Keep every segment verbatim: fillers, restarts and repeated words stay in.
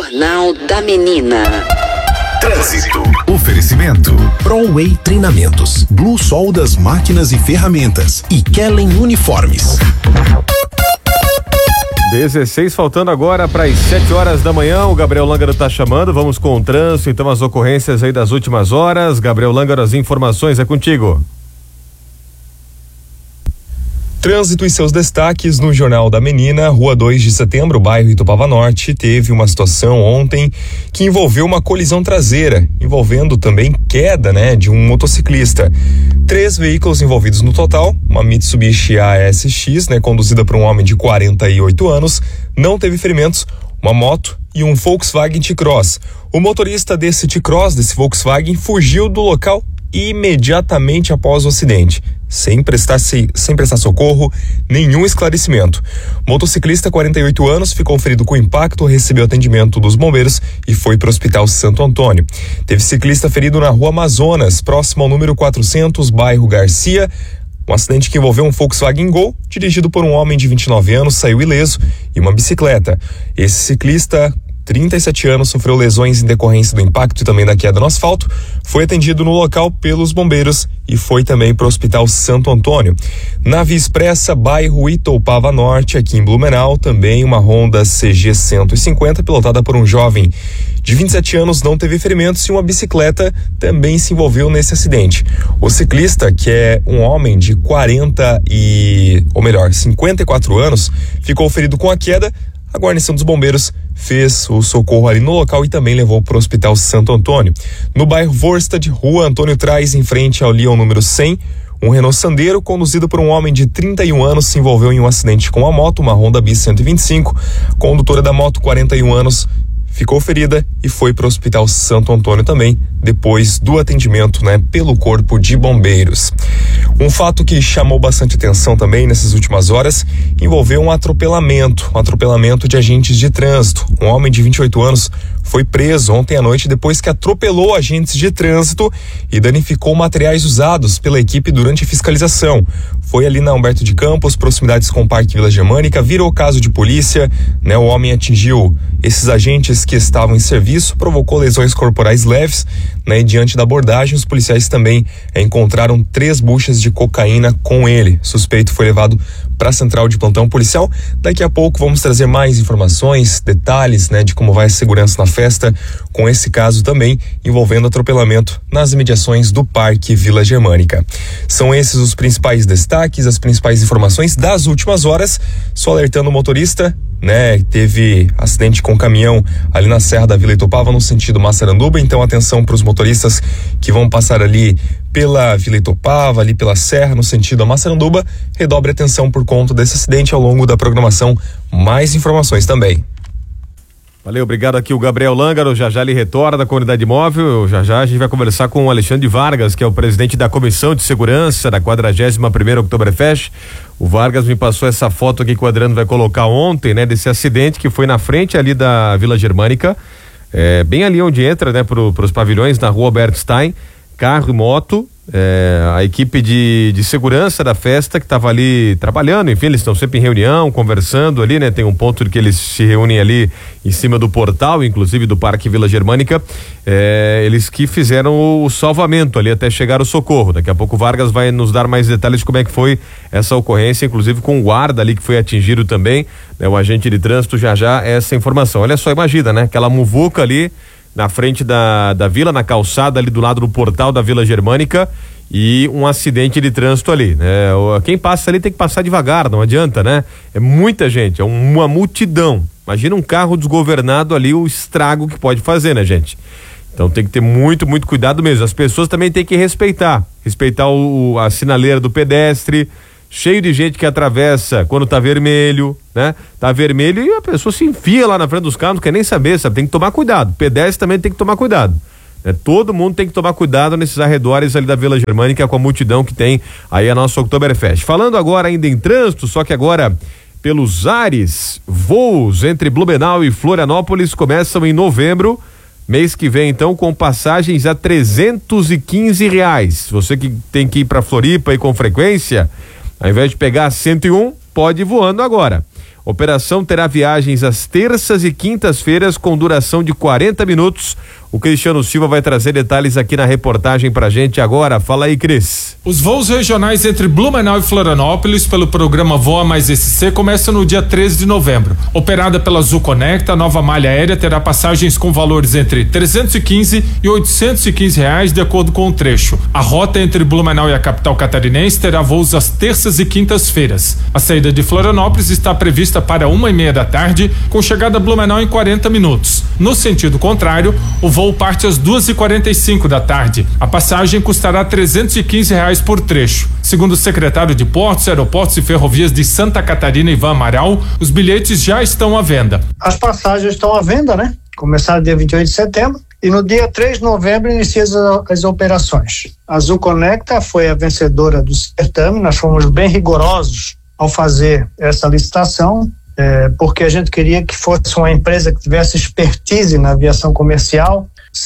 Jornal da Menina. Trânsito. Oferecimento. ProWay Treinamentos, Blue Sol das Máquinas e Ferramentas e Kellen Uniformes. dezesseis faltando agora para as sete horas da manhã. O Gabriel Lângaro tá chamando. Vamos com o trânsito, então, as ocorrências aí das últimas horas. Gabriel Lângaro, as informações é contigo. Trânsito e seus destaques no Jornal da Menina. Rua dois de setembro, bairro Itupava Norte, teve uma situação ontem que envolveu uma colisão traseira, envolvendo também queda, né, de um motociclista. Três veículos envolvidos no total, uma Mitsubishi A S X, né, conduzida por um homem de quarenta e oito anos, não teve ferimentos, uma moto e um Volkswagen T-Cross. O motorista desse T-Cross, desse Volkswagen, fugiu do local imediatamente após o acidente, sem prestar, sem prestar socorro, nenhum esclarecimento. Motociclista, quarenta e oito anos, ficou ferido com impacto, recebeu atendimento dos bombeiros e foi para o Hospital Santo Antônio. Teve ciclista ferido na Rua Amazonas, próximo ao número quatrocentos, bairro Garcia. Um acidente que envolveu um Volkswagen Gol, dirigido por um homem de vinte e nove anos, saiu ileso, e uma bicicleta. Esse ciclista, trinta e sete anos, sofreu lesões em decorrência do impacto e também da queda no asfalto, foi atendido no local pelos bombeiros e foi também para o Hospital Santo Antônio. Na Via Expressa, bairro Itoupava Norte, aqui em Blumenau, também uma Honda C G cento e cinquenta, pilotada por um jovem de vinte e sete anos, não teve ferimentos e uma bicicleta também se envolveu nesse acidente. O ciclista, que é um homem de quarenta e, ou melhor, cinquenta e quatro anos, ficou ferido com a queda. A guarnição dos bombeiros fez o socorro ali no local e também levou para o Hospital Santo Antônio. No bairro Vorstad, Rua Antônio Traz, em frente ao Leão número cem, um Renault Sandero conduzido por um homem de trinta e um anos se envolveu em um acidente com a moto, uma Honda Bis cento e vinte e cinco. A condutora da moto, quarenta e um anos, ficou ferida e foi para o Hospital Santo Antônio também, depois do atendimento, né, pelo Corpo de Bombeiros. Um fato que chamou bastante atenção também nessas últimas horas envolveu um atropelamento, um atropelamento de agentes de trânsito. Um homem de vinte e oito anos foi preso ontem à noite depois que atropelou agentes de trânsito e danificou materiais usados pela equipe durante a fiscalização. Foi ali na Humberto de Campos, proximidades com o Parque Vila Germânica, virou caso de polícia, né? O homem atingiu esses agentes que estavam em serviço, provocou lesões corporais leves, né? E diante da abordagem, os policiais também eh, encontraram três buchas de cocaína com ele. O suspeito foi levado para a central de plantão policial. Daqui a pouco vamos trazer mais informações, detalhes, né, de como vai a segurança na festa, com esse caso também envolvendo atropelamento nas imediações do Parque Vila Germânica. São esses os principais destaques, as principais informações das últimas horas. Só alertando o motorista, né, teve acidente com caminhão ali na Serra da Vila Itupava, no sentido Massaranduba, então atenção para os motoristas que vão passar ali pela Vila Itupava, ali pela Serra, no sentido Massaranduba, redobre atenção por conta desse acidente ao longo da programação. Mais informações também. Valeu, obrigado aqui o Gabriel Lângaro, já já ele retorna da comunidade móvel, já já a gente vai conversar com o Alexandre Vargas, que é o presidente da Comissão de Segurança da quadragésima primeira Oktoberfest. O Vargas me passou essa foto aqui que o Adriano vai colocar ontem, né, desse acidente que foi na frente ali da Vila Germânica, é, bem ali onde entra, né, pro, pros pavilhões, na rua Albert Stein, carro e moto, é, a equipe de, de segurança da festa que estava ali trabalhando, enfim, eles estão sempre em reunião, conversando ali, né? Tem um ponto que eles se reúnem ali em cima do portal, inclusive do Parque Vila Germânica, é, eles que fizeram o salvamento ali até chegar o socorro. Daqui a pouco o Vargas vai nos dar mais detalhes de como é que foi essa ocorrência, inclusive com o guarda ali que foi atingido também, né? O agente de trânsito, já já essa informação. Olha só, imagina, né? Aquela muvuca ali na frente da, da vila, na calçada ali do lado do portal da Vila Germânica, e um acidente de trânsito ali, né? Quem passa ali tem que passar devagar, não adianta, né? É muita gente, é uma multidão. Imagina um carro desgovernado ali, o estrago que pode fazer, né, gente? Então tem que ter muito, muito cuidado mesmo. As pessoas também têm que respeitar, respeitar o, a sinaleira do pedestre, cheio de gente que atravessa quando tá vermelho, né? Tá vermelho e a pessoa se enfia lá na frente dos carros, não quer nem saber, sabe? Tem que tomar cuidado. Pedestre também tem que tomar cuidado. Né? Todo mundo tem que tomar cuidado nesses arredores ali da Vila Germânica, com a multidão que tem aí a nossa Oktoberfest. Falando agora ainda em trânsito, só que agora pelos ares, voos entre Blumenau e Florianópolis começam em novembro, mês que vem então, com passagens a trezentos e quinze reais. Você que tem que ir para Floripa e com frequência, ao invés de pegar cento e um, pode ir voando agora. Operação terá viagens às terças e quintas-feiras com duração de quarenta minutos. O Cristiano Silva vai trazer detalhes aqui na reportagem pra gente agora. Fala aí, Cris. Os voos regionais entre Blumenau e Florianópolis pelo programa Voa Mais S C começam no dia treze de novembro. Operada pela Azul Conecta, a nova malha aérea terá passagens com valores entre trezentos e quinze e oitocentos e quinze reais de acordo com o trecho. A rota entre Blumenau e a capital catarinense terá voos às terças e quintas-feiras. A saída de Florianópolis está prevista para uma e meia da tarde, com chegada a Blumenau em quarenta minutos. No sentido contrário, o voo parte às duas e quarenta e cinco da tarde. A passagem custará trezentos e quinze reais por trecho. Segundo o secretário de Portos, Aeroportos e Ferrovias de Santa Catarina, Ivan Amaral, os bilhetes já estão à venda. As passagens estão à venda, né? Começaram dia vinte e oito de setembro e no dia três de novembro inicia as, as operações. A Azul Conecta foi a vencedora do certame. Nós fomos bem rigorosos ao fazer essa licitação, é, porque a gente queria que fosse uma empresa que tivesse expertise na aviação comercial.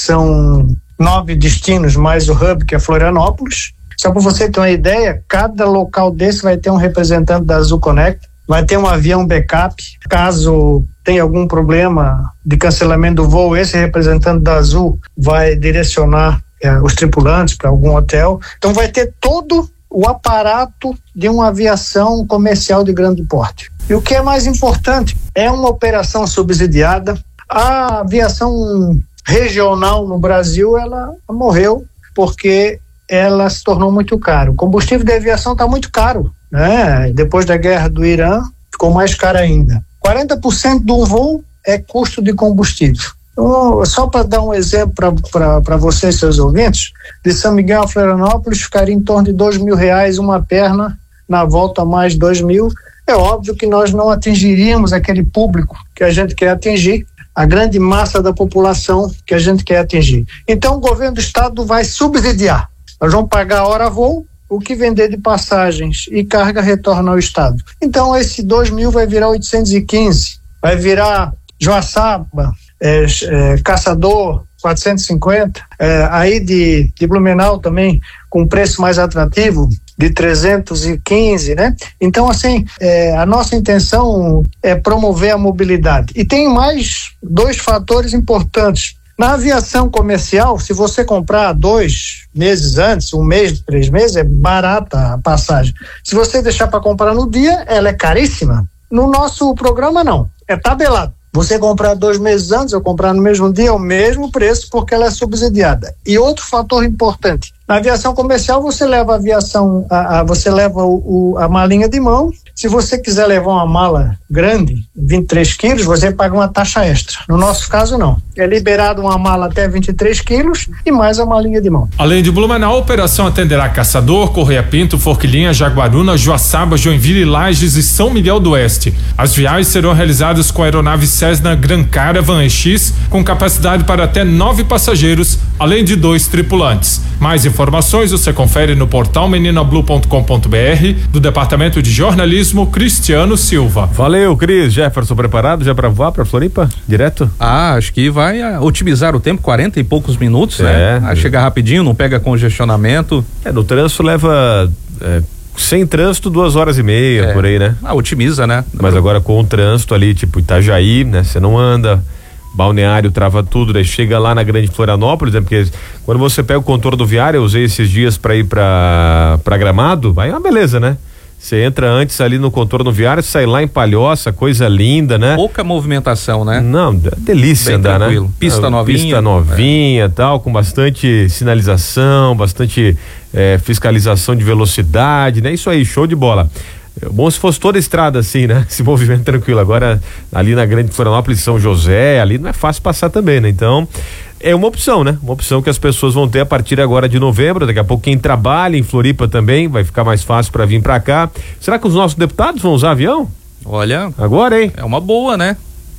São nove destinos mais o hub, que é Florianópolis. Só para você ter uma ideia, cada local desse vai ter um representante da Azul Conecta, vai ter um avião backup. Caso tenha algum problema de cancelamento do voo, esse representante da Azul vai direcionar é, os tripulantes para algum hotel. Então vai ter todo o aparato de uma aviação comercial de grande porte. E o que é mais importante, é uma operação subsidiada. A aviação regional no Brasil, ela morreu porque ela se tornou muito caro. O combustível da aviação está muito caro, né? Depois da guerra do Irã, ficou mais caro ainda. quarenta por cento do voo é custo de combustível. Então, só para dar um exemplo para vocês, seus ouvintes, de São Miguel a Florianópolis ficaria em torno de dois mil reais uma perna, na volta mais dois mil. É óbvio que nós não atingiríamos aquele público que a gente quer atingir, a grande massa da população que a gente quer atingir. Então o governo do estado vai subsidiar. Nós vamos pagar a hora voo, o que vender de passagens e carga retorna ao estado. Então esse dois mil vai virar oitocentos e quinze, vai virar Joaçaba, é, é, Caçador, quatrocentos e cinquenta, é, aí de, de Blumenau também com preço mais atrativo, de trezentos e quinze, né? Então, assim, é, a nossa intenção é promover a mobilidade. E tem mais dois fatores importantes. Na aviação comercial, se você comprar dois meses antes, um mês, três meses, é barata a passagem. Se você deixar para comprar no dia, ela é caríssima. No nosso programa, não. É tabelado. Você comprar dois meses antes ou comprar no mesmo dia é o mesmo preço, porque ela é subsidiada. E outro fator importante, na aviação comercial você leva a aviação, a, a, você leva o, o, a malinha de mão. Se você quiser levar uma mala grande, vinte e três quilos, você paga uma taxa extra. No nosso caso, não. É liberado uma mala até vinte e três quilos e mais a malinha de mão. Além de Blumenau, a operação atenderá Caçador, Correia Pinto, Forquilinha, Jaguaruna, Joaçaba, Joinville, Lages e São Miguel do Oeste. As viagens serão realizadas com a aeronave Cessna Grand Caravan E X, com capacidade para até nove passageiros, além de dois tripulantes. Mais informações você confere no portal menina blue ponto com ponto b r do Departamento de Jornalismo Cristiano Silva. Valeu, Cris. Jefferson, preparado já para voar para Floripa? Direto? Ah, acho que vai ah, otimizar o tempo, quarenta e poucos minutos, é, né? Vai chegar rapidinho, não pega congestionamento. É, no trânsito leva... É, sem trânsito, duas horas e meia, é, por aí, né? Ah, otimiza, né? Mas agora com o trânsito ali, tipo Itajaí, né? Você não anda, Balneário trava tudo, daí chega lá na Grande Florianópolis, né? Porque quando você pega o contorno do Viário, eu usei esses dias pra ir pra, pra Gramado, aí é uma beleza, né? Você entra antes ali no contorno viário, sai lá em Palhoça, coisa linda, né? Pouca movimentação, né? Não, delícia bem andar, tranquilo. Né? Pista novinha. Pista novinha, é. Tal, com bastante sinalização, bastante é, fiscalização de velocidade, né? Isso aí, show de bola. Bom se fosse toda a estrada assim, né? Esse movimento tranquilo. Agora, ali na Grande Florianópolis, São José, ali não é fácil passar também, né? Então, é uma opção, né? Uma opção que as pessoas vão ter a partir agora de novembro. Daqui a pouco quem trabalha em Floripa também vai ficar mais fácil para vir para cá. Será que os nossos deputados vão usar avião? Olha, agora, hein? É uma boa, né?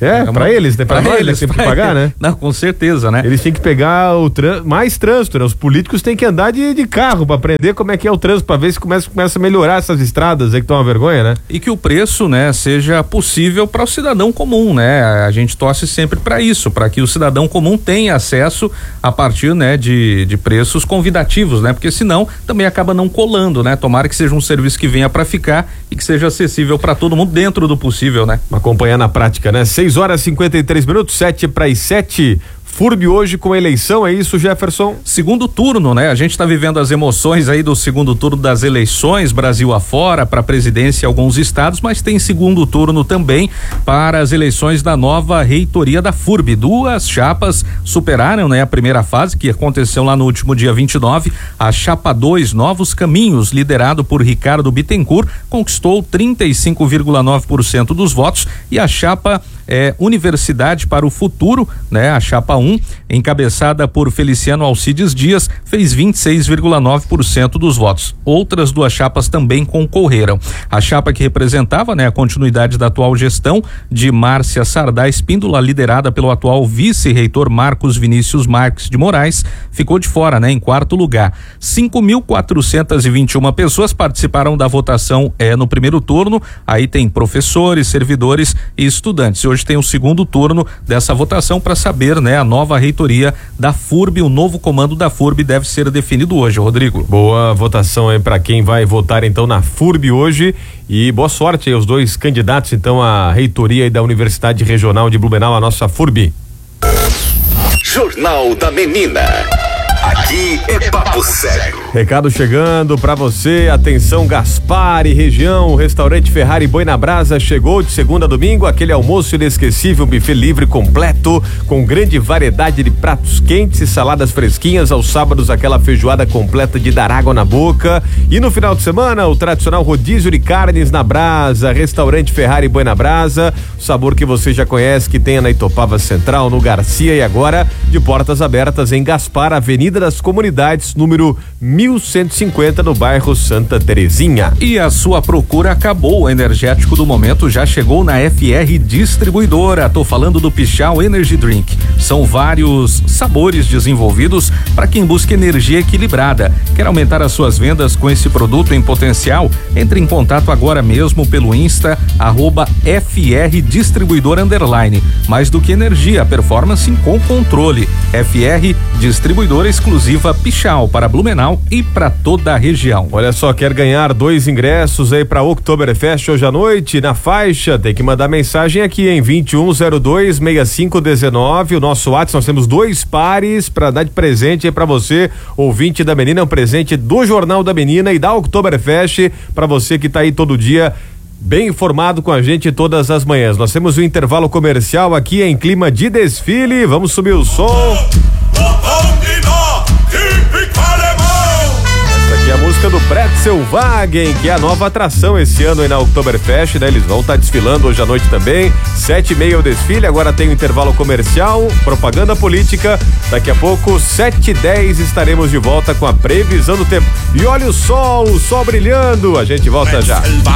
É, é uma... pra eles, né? Pra, pra nós eles tem que pagar, né? Não, com certeza, né? Eles têm que pegar o trans... mais trânsito, né? Os políticos têm que andar de, de carro pra aprender como é que é o trânsito, pra ver se começa, começa a melhorar essas estradas aí que estão uma vergonha, né? E que o preço, né, seja possível para o cidadão comum, né? A gente torce sempre para isso, para que o cidadão comum tenha acesso a partir, né, de, de preços convidativos, né? Porque senão também acaba não colando, né? Tomara que seja um serviço que venha para ficar e que seja acessível para todo mundo dentro do possível, né? Acompanhar na prática, né? seis horas e cinquenta e três minutos, sete para as sete. F U R B hoje com eleição, é isso, Jefferson? Segundo turno, né? A gente está vivendo as emoções aí do segundo turno das eleições, Brasil afora, para a presidência em alguns estados, mas tem segundo turno também para as eleições da nova reitoria da F U R B. Duas chapas superaram, né, a primeira fase, que aconteceu lá no último dia vinte e nove. A chapa dois, Novos Caminhos, liderado por Ricardo Bittencourt, conquistou trinta e cinco vírgula nove por cento dos votos, e a chapa é, Universidade para o Futuro, né? A chapa um, encabeçada por Feliciano Alcides Dias, fez vinte e seis vírgula nove por cento dos votos. Outras duas chapas também concorreram. A chapa que representava, né, a continuidade da atual gestão de Márcia Sardá Espíndola, liderada pelo atual vice-reitor Marcos Vinícius Marques de Moraes, ficou de fora, né, em quarto lugar. cinco mil quatrocentas e vinte e uma pessoas participaram da votação é, no primeiro turno. Aí tem professores, servidores e estudantes. Hoje tem o segundo turno dessa votação para saber, né, a nova reitoria da F U R B. O novo comando da F U R B deve ser definido hoje, Rodrigo. Boa votação aí para quem vai votar então na F U R B hoje, e boa sorte aí aos dois candidatos então à reitoria aí da Universidade Regional de Blumenau, a nossa F U R B. Jornal da Menina. Aqui é papo sério. Recado chegando pra você, atenção Gaspar e região, o restaurante Ferrari Boi na Brasa chegou de segunda a domingo, aquele almoço inesquecível, buffet livre completo, com grande variedade de pratos quentes e saladas fresquinhas, aos sábados aquela feijoada completa de dar água na boca, e no final de semana o tradicional rodízio de carnes na brasa. Restaurante Ferrari Boi na Brasa, o sabor que você já conhece, que tem na Itopava Central, no Garcia, e agora de portas abertas em Gaspar, Avenida das Comunidades, número mil cento e cinquenta, no bairro Santa Terezinha. E a sua procura acabou, o energético do momento já chegou na F R Distribuidora. Tô falando do Pichau Energy Drink. São vários sabores desenvolvidos para quem busca energia equilibrada. Quer aumentar as suas vendas com esse produto em potencial? Entre em contato agora mesmo pelo Insta, arroba F R Distribuidor Underline. Mais do que energia, performance com controle. F R Distribuidora exclusiva Pichau para Blumenau e para toda a região. Olha só, quer ganhar dois ingressos aí para Oktoberfest hoje à noite na faixa? Tem que mandar mensagem aqui em vinte e um zero dois, sessenta e cinco dezenove, o nosso WhatsApp. Nós temos dois pares para dar de presente aí para você, ouvinte da Menina, um presente do Jornal da Menina e da Oktoberfest para você que tá aí todo dia bem informado com a gente todas as manhãs. Nós temos um intervalo comercial aqui em clima de desfile. Vamos subir o som. Essa aqui é a música do Pretzelwagen, que é a nova atração esse ano aí na Oktoberfest, né? Eles vão estar tá desfilando hoje à noite também. Sete e meia o desfile, agora tem o intervalo comercial, propaganda política. Daqui a pouco, sete e dez, estaremos de volta com a previsão do tempo. E olha o sol, o sol brilhando. A gente volta já.